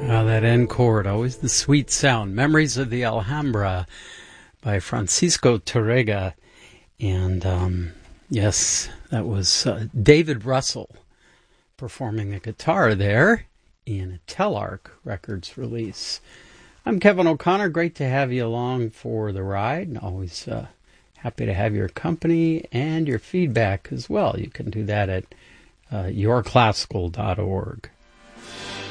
That end chord, always the sweet sound. Memories of the Alhambra by Francisco Tárrega. And yes, that was David Russell performing the guitar there in a Telarc Records release. I'm Kevin O'Connor. Great to have you along for the ride. Always happy to have your company and your feedback as well. You can do that at yourclassical.org.